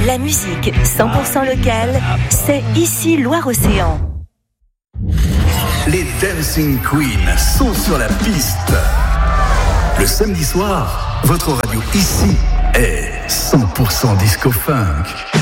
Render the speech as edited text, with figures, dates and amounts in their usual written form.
La musique 100% locale, c'est ici Loire-Océan. Les Dancing Queens sont sur la piste. Le samedi soir, votre radio ici est 100% disco funk.